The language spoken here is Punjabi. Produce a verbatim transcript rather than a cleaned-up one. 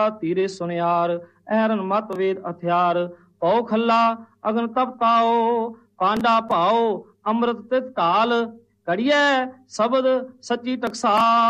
ਧੀਰੇ ਸੁਨਿਆਰ ਐਰਨ ਮਤ ਵੇਦ ਹਥਿਆਰ ਪਉ ਖੱਲਾ ਅਗਨ ਤਪਤਾਓ ਪਾਂਡਾ ਭਾਓ ਅੰਮ੍ਰਿਤ ਤਿਤ ਕਾਲ ਕੜੀਐ ਸ਼ਬਦ ਸੱਚੀ ਟਕਸਾਲ।